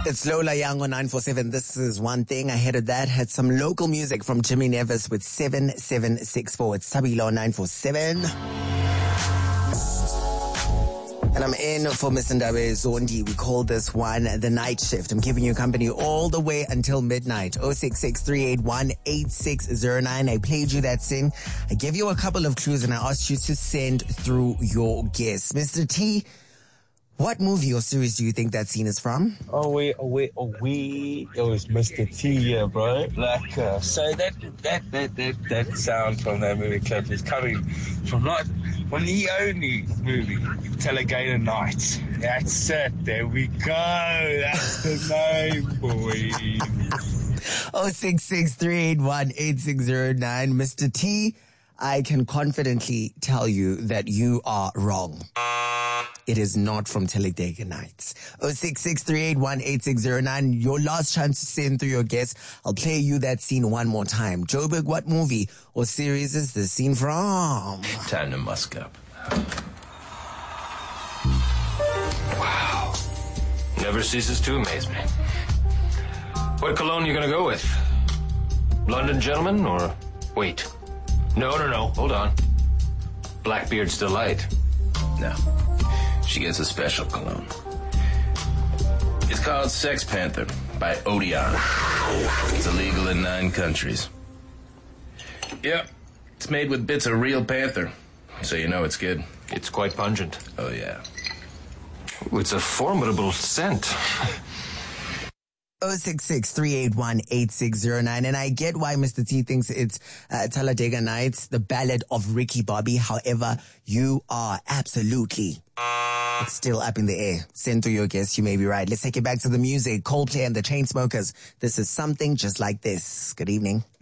It's Lola Young on 947. This is One Thing. Ahead of that, had some local music from Jimmy Nevis with 7764. It's Tabilo on 947. And I'm in for Mr. Ndabe Zondi. We call this one the night shift. I'm giving you company all the way until midnight. 066-381-8609. I played you that scene. I gave you a couple of clues and I asked you to send through your guess. Mr. T, what movie or series do you think that scene is from? It was Mr. T, yeah, bro. So that sound from that movie clip is coming from the only movie, Telegator Nights. That's it. There we go. That's the name, boy. 066-381-8609. Mr. T, I can confidently tell you that you are wrong. It is not from Telegator Nights. 066-381-8609. Your last chance to send through your guess. I'll play you that scene one more time. Joburg, what movie or series is this scene from? Time to musk up. Wow. Never ceases to amaze me. What cologne are you gonna go with? London Gentleman or... Wait. No. Hold on. Blackbeard's Delight. No. She gets a special cologne. It's called Sex Panther by Odeon. It's illegal in 9 countries. Yep. It's made with bits of real panther, so you know it's good. It's quite pungent. Oh, yeah. It's a formidable scent. 066-381-8609. And I get why Mr. T thinks it's Talladega Nights, the Ballad of Ricky Bobby. However, you are absolutely... It's still up in the air. Send through your guess. You may be right. Let's take it back to the music. Coldplay and the Chainsmokers. This is Something Just Like This. Good evening.